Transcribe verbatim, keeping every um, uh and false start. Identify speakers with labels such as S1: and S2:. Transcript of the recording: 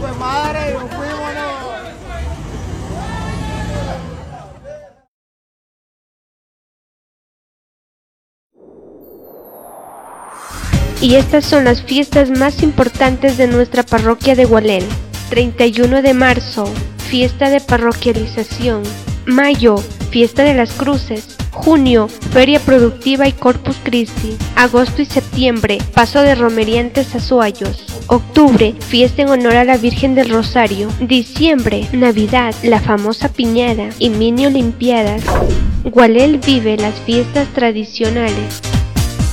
S1: pues madre, nos fuimos.
S2: Y estas son las fiestas más importantes de nuestra parroquia de Gualel. treinta y uno de marzo, fiesta de parroquialización. Mayo, fiesta de las cruces. Junio, feria productiva y Corpus Christi. Agosto y septiembre, paso de romería en Tezazuayos. Octubre, fiesta en honor a la Virgen del Rosario. Diciembre, Navidad, la famosa piñada y mini olimpiadas. Gualel vive las fiestas tradicionales.